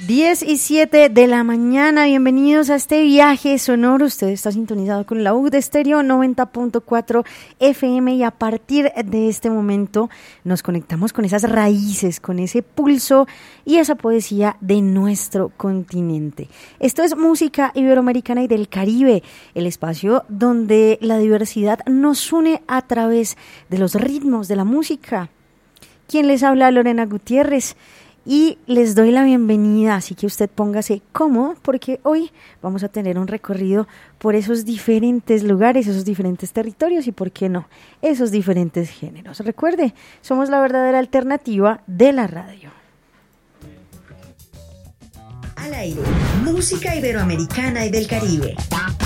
10:07 de la mañana, bienvenidos a este viaje sonoro. Usted está sintonizado con la UD Estéreo 90.4 FM y a partir de este momento nos conectamos con esas raíces, con ese pulso y esa poesía de nuestro continente. Esto es Música Iberoamericana y del Caribe, el espacio donde la diversidad nos une a través de los ritmos de la música. Quien les habla, Lorena Gutiérrez. Y les doy la bienvenida, así que usted póngase cómodo porque hoy vamos a tener un recorrido por esos diferentes lugares, esos diferentes territorios y, ¿por qué no?, esos diferentes géneros. Recuerde, somos la verdadera alternativa de la radio. Al aire, Música Iberoamericana y del Caribe.